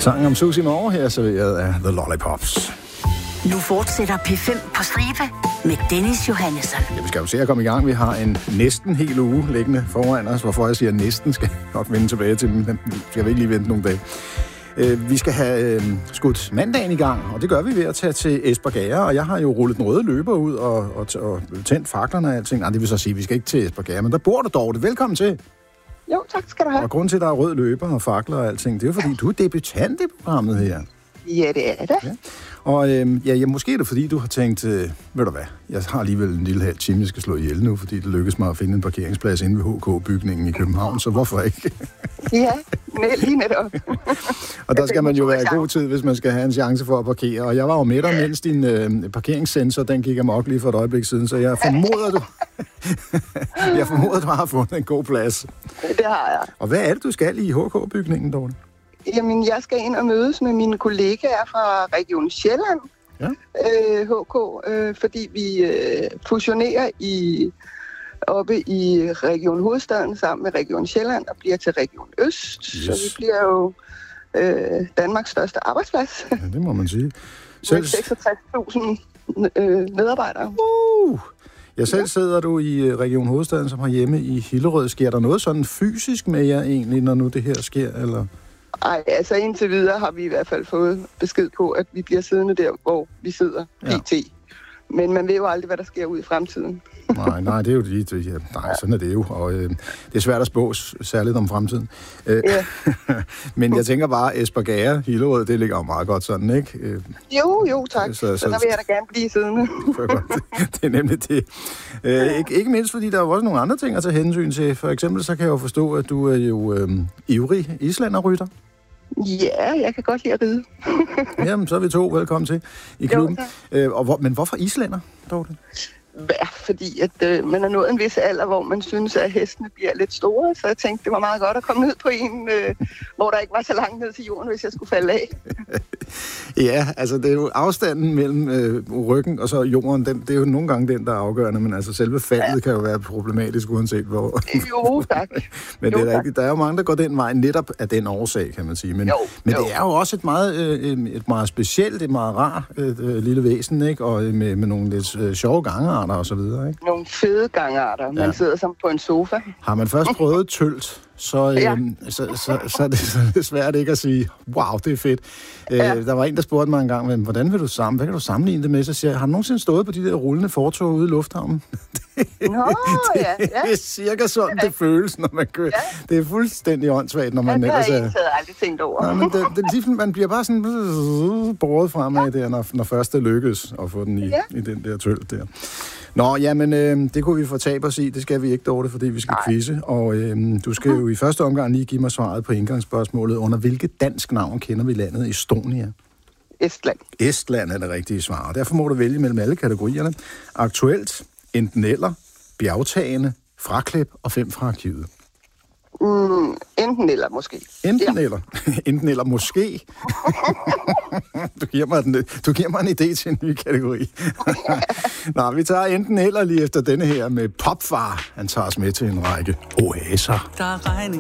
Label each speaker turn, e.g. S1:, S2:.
S1: Sangen om Susie Moore her serveret af The Lollipops.
S2: Nu fortsætter P5 på stribe med Dennis Johannesson.
S1: Ja, vi skal jo se at komme i gang. Vi har en næsten hel uge liggende foran os. Hvorfor jeg siger næsten, skal jeg nok vende tilbage til, men skal vi ikke lige vente nogle dage. Vi skal have skudt mandagen i gang, og det gør vi ved at tage til Espergærde, og jeg har jo rullet den røde løber ud og tændt faklerne og alting. Nej, det vil så sige, at vi skal ikke til Espergærde, men der bor du dog. Velkommen til.
S3: Jo, tak skal du have.
S1: Og grunden til, at der er rød løber og fakler og alting, det er jo fordi, du er debutant i programmet her.
S3: Ja, det er det.
S1: Ja. Og måske er det fordi, du har tænkt, ved du hvad, jeg har alligevel en lille halv time, jeg skal slå ihjel nu, fordi det lykkedes mig at finde en parkeringsplads inde ved HK-bygningen i København, så hvorfor ikke?
S3: Ja, lige netop.
S1: Og der skal man jo være i god tid, hvis man skal have en chance for at parkere. Og jeg var jo med dig, mens din parkeringssensor, den gik amok lige for et øjeblik siden, så jeg formoder, du har fundet en god plads.
S3: Det har jeg.
S1: Og hvad er det, du skal i HK-bygningen, Dorte?
S3: Jamen, jeg skal ind og mødes med mine kollegaer fra Region Sjælland, ja. HK, fordi vi fusionerer oppe i Region Hovedstaden sammen med Region Sjælland og bliver til Region Øst. Yes. Så vi bliver jo Danmarks største arbejdsplads.
S1: Ja, det må man sige.
S3: Med 66.000 medarbejdere.
S1: Selv sidder du i Region Hovedstaden, som har hjemme i Hillerød. Sker der noget sådan fysisk med jer egentlig, når nu det her sker, eller?
S3: Ej, altså indtil videre har vi i hvert fald fået besked på, at vi bliver siddende der, hvor vi sidder pt. Men man ved jo aldrig, hvad der sker ud i fremtiden. Nej, det er jo lige... Nej, sådan er det jo. Og det er svært at spå, særligt om fremtiden. Ja. Men jeg tænker bare, Espergærde, Hillerød, det ligger jo meget godt sådan, ikke? Jo, tak. Så der vil jeg da gerne blive siddende.
S1: Det er nemlig det. Ikke mindst, fordi der er jo også nogle andre ting at tage hensyn til. For eksempel så kan jeg jo forstå, at du er jo ivrig islanderrytter.
S3: Ja, jeg kan godt lide at ride.
S1: Jamen, så er vi to. Velkommen til i klubben. Men hvorfor islænder, Dorte?
S3: Ja, fordi at man er nået en vis alder, hvor man synes, at hestene bliver lidt store. Så jeg tænkte, det var meget godt at komme ned på en, hvor der ikke var så langt ned til jorden, hvis jeg skulle falde af.
S1: Ja, altså det er jo afstanden mellem ryggen og så jorden, det er jo nogle gange den, der er afgørende, men altså selve faldet kan jo være problematisk, uanset hvor.
S3: Jo, tak.
S1: Men det er rigtigt. Der er jo mange, der går den vej netop af den årsag, kan man sige. Men det er jo også et meget specielt, et meget rart lille væsen, ikke? Og med nogle lidt sjove gangarter og så videre, ikke? Nogle
S3: fede gangarter. Man sidder som på en sofa.
S1: Har man først prøvet tølt, så er det svært ikke at sige, wow, det er fedt. Der var en, der spurgte mig engang, hvad kan du sammenligne det med? Så siger jeg, har du nogensinde stået på de der rullende fortog ude i lufthavnen? Det er cirka sådan, det føles, når man kører. Ja. Det er fuldstændig åndssvagt, når man ellers er...
S3: Det har jeg aldrig tænkt over.
S1: Nej, men det, man bliver bare sådan båret fremad der, når først det lykkes at få den i den der tølt der. Nå, jamen, det kunne vi få tab os i. Det skal vi ikke, Dorte, fordi vi skal quizze. Og du skal jo i første omgang lige give mig svaret på indgangsspørgsmålet. Under hvilket dansk navn kender vi landet Estonia?
S3: Estland.
S1: Estland er det rigtige svar. Og derfor må du vælge mellem alle kategorierne. Aktuelt, enten eller, bjergtagende, fraklip og 5 fra arkivet.
S3: Enten eller måske.
S1: Enten eller måske. Du giver mig en idé til en ny kategori. Nå, vi tager enten eller lige efter denne her med Popfar. Han tager os med til en række oaser.